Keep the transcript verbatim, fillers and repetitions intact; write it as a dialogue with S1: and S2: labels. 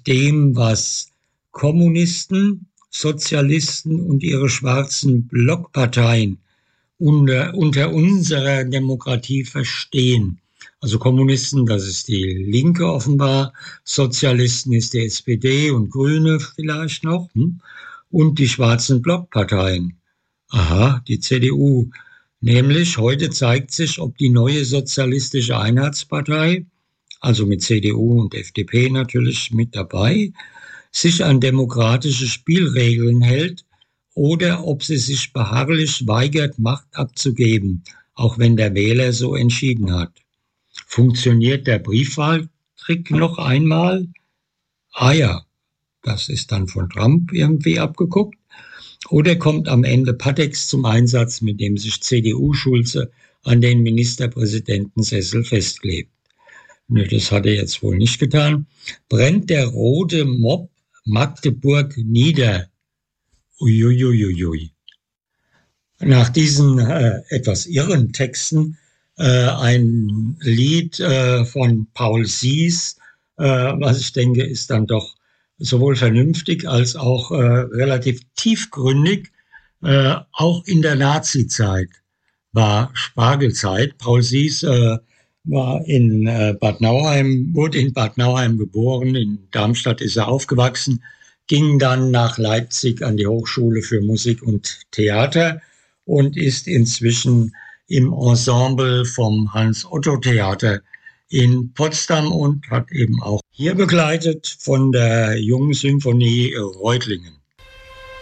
S1: dem, was Kommunisten, Sozialisten und ihre schwarzen Blockparteien unter, unter unserer Demokratie verstehen. Also Kommunisten, das ist die Linke offenbar, Sozialisten ist die S P D und Grüne vielleicht noch, hm? Und die schwarzen Blockparteien. Aha, die C D U. Nämlich heute zeigt sich, ob die neue Sozialistische Einheitspartei, also mit C D U und F D P natürlich mit dabei, sich an demokratische Spielregeln hält oder ob sie sich beharrlich weigert, Macht abzugeben, auch wenn der Wähler so entschieden hat. Funktioniert der Briefwahltrick noch einmal? Ah ja, das ist dann von Trump irgendwie abgeguckt. Oder kommt am Ende Patex zum Einsatz, mit dem sich C D U-Schulze an den Ministerpräsidentensessel festklebt? Nö, das hat er jetzt wohl nicht getan. Brennt der rote Mob Magdeburg nieder? Uiuiuiui. Nach diesen äh, etwas irren Texten äh, ein Lied äh, von Paul Sies, äh, was ich denke, ist dann doch sowohl vernünftig als auch äh, relativ tiefgründig. Äh, auch in der Nazi-Zeit war Spargelzeit. Paul Sies äh, war in äh, Bad Nauheim, wurde in Bad Nauheim geboren, in Darmstadt ist er aufgewachsen, ging dann nach Leipzig an die Hochschule für Musik und Theater und ist inzwischen im Ensemble vom Hans-Otto-Theater in Potsdam und hat eben auch hier begleitet von der Jungen Symphonie Reutlingen.